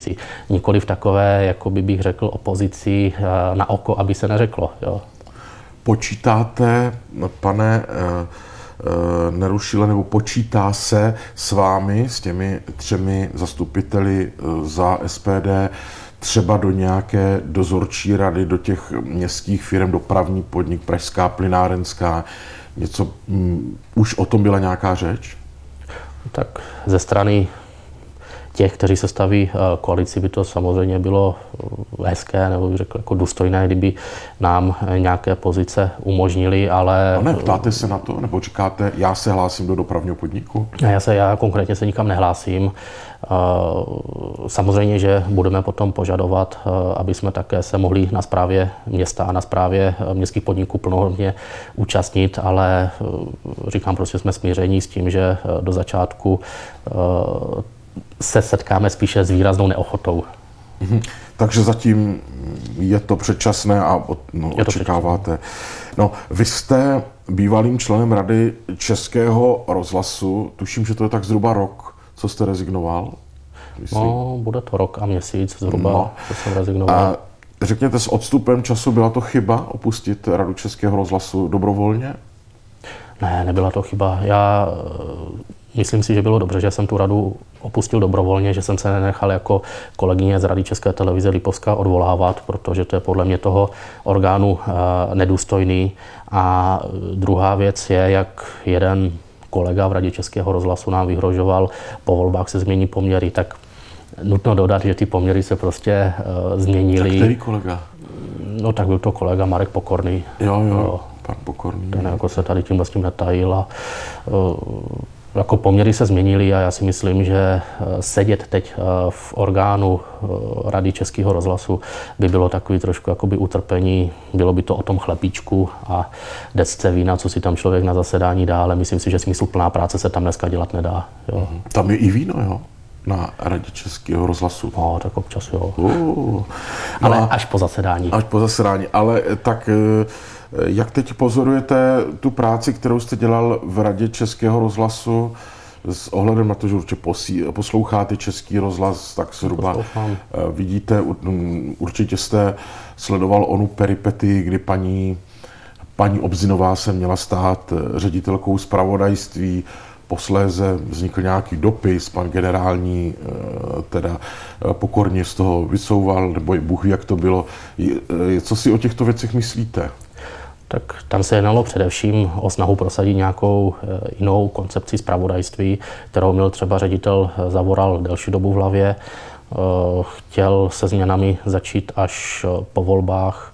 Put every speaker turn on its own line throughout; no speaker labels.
spravodajství. Nikoli v takové, jako bych řekl, opozici na oko, aby se neřeklo. Jo.
Počítáte, pane Nerušile, nebo počítá se s vámi, s těmi 3 zastupiteli za SPD, třeba do nějaké dozorčí rady, do těch městských firm, dopravní podnik, Pražská plynárenská, něco, už o tom byla nějaká řeč?
Tak ze strany těch, kteří se staví koalici, by to samozřejmě bylo hezké, nebo bych řekl jako důstojné, kdyby nám nějaké pozice umožnili, ale...
No ne, ptáte se na to, nebo říkáte, já se hlásím do dopravního podniku?
Já konkrétně se nikam nehlásím. Samozřejmě, že budeme potom požadovat, aby jsme také se mohli na správě města a na správě městských podniků plnohodnotně účastnit, ale říkám, prostě jsme smíření s tím, že do začátku se setkáme spíše s výraznou neochotou.
Takže zatím je to předčasné a očekáváte. No, vy jste bývalým členem Rady Českého rozhlasu, tuším, že to je tak zhruba rok, co jste rezignoval? Myslím.
No, bude to rok a měsíc zhruba, co jsem rezignoval.
A řekněte, s odstupem času byla to chyba opustit Radu Českého rozhlasu dobrovolně?
Ne, nebyla to chyba. Já myslím si, že bylo dobře, že jsem tu radu opustil dobrovolně, že jsem se nenechal jako kolegyně z Rady České televize Lipovská odvolávat, protože to je podle mě toho orgánu nedůstojný. A druhá věc je, jak jeden kolega v Radě Českého rozhlasu nám vyhrožoval, po volbách se změní poměry, tak nutno dodat, že ty poměry se prostě změnily.
Tak který kolega?
No tak byl to kolega Marek Pokorný.
Jo, pan Pokorný.
Ten jako se tady tím netajil a jako poměry se změnily a já si myslím, že sedět teď v orgánu Rady Českého rozhlasu by bylo takový trošku jakoby utrpení, bylo by to o tom chlebíčku a desce vína, co si tam člověk na zasedání dá, ale myslím si, že smysluplná práce se tam dneska dělat nedá. Jo.
Tam je i víno, jo? Na Radě Českého rozhlasu.
No, tak občas jo. Ale až po zasedání.
Až po zasedání, ale tak jak teď pozorujete tu práci, kterou jste dělal v Radě Českého rozhlasu s ohledem na to, že určitě posloucháte Český rozhlas, tak zhruba vidíte, určitě jste sledoval onu peripetii, kdy paní Obzinová se měla stát ředitelkou zpravodajství, posléze vznikl nějaký dopis, pan generální teda Pokorně z toho vysouval, nebo Bůh ví, jak to bylo. Co si o těchto věcech myslíte?
Tak tam se jednalo především o snahu prosadit nějakou jinou koncepci zpravodajství, kterou měl třeba ředitel Zavoral delší dobu v hlavě. Chtěl se změnami začít až po volbách.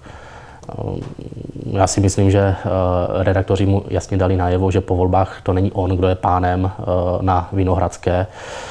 Já si myslím, že redaktoři mu jasně dali najevo, že po volbách to není on, kdo je pánem na Vinohradské.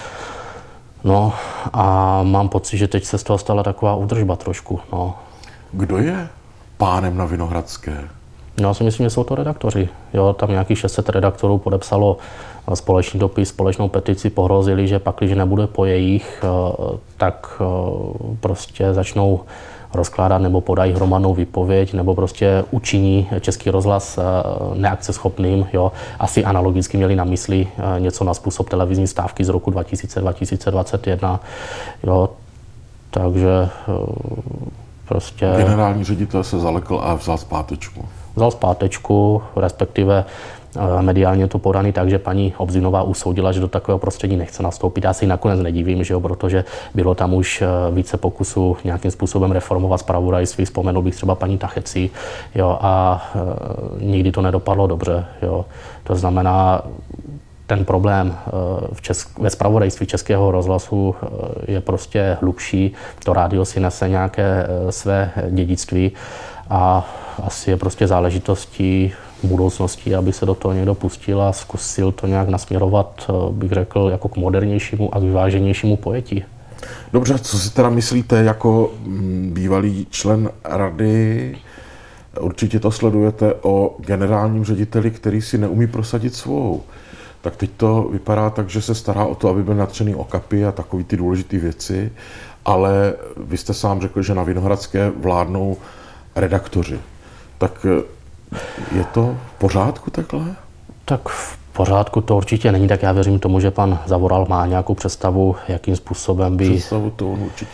No a mám pocit, že teď se z toho stala taková údržba trošku. No.
Kdo je pánem na Vinohradské?
Já si myslím, že jsou to redaktoři. Jo, tam nějakých 600 redaktorů podepsalo společný dopis, společnou petici, pohrozili, že pak, když nebude po jejich, tak prostě začnou rozkládat nebo podají hromadnou výpověď, nebo prostě učiní Český rozhlas neakceschopným. Jo. Asi analogicky měli na mysli něco na způsob televizní stávky z roku 2021. Jo. Takže prostě...
Generální ředitel se zalekl a vzal zpátečku.
Vzal zpátečku, respektive mediálně to podaný tak, že paní Obzinová usoudila, že do takového prostředí nechce nastoupit. Já si nakonec nedivím, že jo, protože bylo tam už více pokusů nějakým způsobem reformovat zpravodajství. Vzpomenul bych třeba paní Tacheci, jo, a nikdy to nedopadlo dobře. Jo. To znamená, ten problém ve zpravodajství Českého rozhlasu je prostě hlubší. To rádio si nese nějaké své dědictví a asi je prostě záležitostí budoucnosti, aby se do toho někdo pustil a zkusil to nějak nasměrovat, bych řekl, jako k modernějšímu a vyváženějšímu pojetí.
Dobře, co si teda myslíte jako bývalý člen rady? Určitě to sledujete o generálním řediteli, který si neumí prosadit svou. Tak teď to vypadá tak, že se stará o to, aby byl natřený okapy a takový ty důležité věci, ale vy jste sám řekl, že na Vinohradské vládnou redaktoři. Tak je to v pořádku takhle?
Tak v pořádku to určitě není, tak já věřím tomu, že pan Zavoral má nějakou představu, jakým způsobem by...
Představu to on určitě